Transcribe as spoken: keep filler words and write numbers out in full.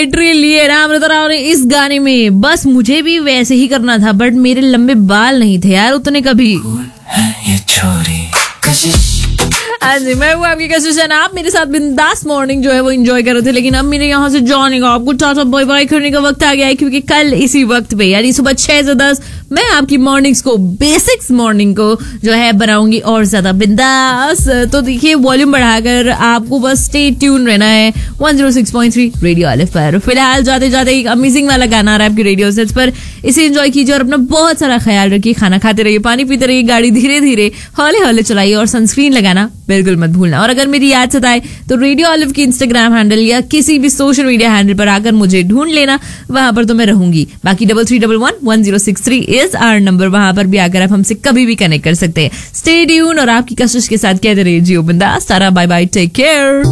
Poetry लिए ना अमृता राव ने इस गाने में। बस मुझे भी वैसे ही करना था, बट मेरे लंबे बाल नहीं थे यार उतने कभी। ये छोरी हाँ जी, मैं हूँ आपकी कशिश, आप मेरे साथ बिंदास मॉर्निंग जो है वो एंजॉय कर रहे थे। लेकिन अब मेरे यहाँ से जाने का, आपको टाटा बाय बाय करने का वक्त आ गया है, क्योंकि कल इसी वक्त पे यानी सुबह छह से दस मैं आपकी मॉर्निंग्स को, बेसिक्स मॉर्निंग को जो है बनाऊंगी और ज्यादा बिंदास। तो देखिए वॉल्यूम बढ़ाकर आपको बस स्टे ट्यून रहना है one zero six point three radio अलिफ पर। फिलहाल जाते जाते एक अमेजिंग वाला गाना आ रहा है आपकी रेडियो सेट्स पर, इसे एंजॉय कीजिए और अपना बहुत सारा ख्याल रखिए। खाना खाते रहिए, पानी पीते रहिए, गाड़ी धीरे धीरे हौले हौले चलाइए और सनस्क्रीन लगाना बिल्कुल मत भूलना। और अगर मेरी याद सताए तो रेडियो ऑलिव की इंस्टाग्राम हैंडल या किसी भी सोशल मीडिया हैंडल पर आकर मुझे ढूंढ लेना, वहां पर तो मैं रहूंगी। बाकी double three double one one zero six three is our number, वहां पर भी आकर आप हमसे कभी भी कनेक्ट कर सकते हैं। स्टे ट्यून और आपकी कशिश के साथ कहते रहिए जियो बिंदास। तारा बाय बाय, टेक केयर।